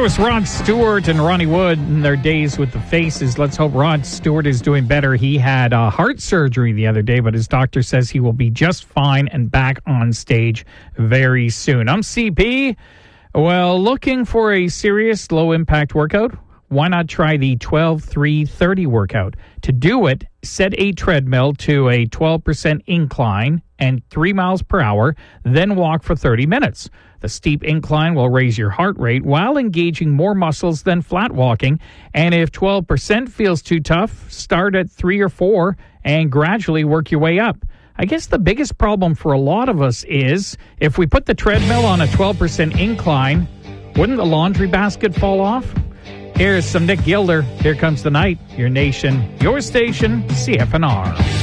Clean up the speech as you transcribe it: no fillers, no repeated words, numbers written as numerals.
was Rod Stewart and Ronnie Wood in their days with the Faces. Let's hope Rod Stewart is doing better. He had heart surgery the other day, but his doctor says he will be just fine and back on stage very soon. I'm CP. Well, looking for a serious low-impact workout? Why not try the 12-3-30 workout? To do it, set a treadmill to a 12% incline and 3 miles per hour, then walk for 30 minutes. The steep incline will raise your heart rate while engaging more muscles than flat walking. And if 12% feels too tough, start at 3 or 4 and gradually work your way up. I guess the biggest problem for a lot of us is if we put the treadmill on a 12% incline, wouldn't the laundry basket fall off? Here's some Nick Gilder. Here Comes the Night. Your nation, your station, CFNR.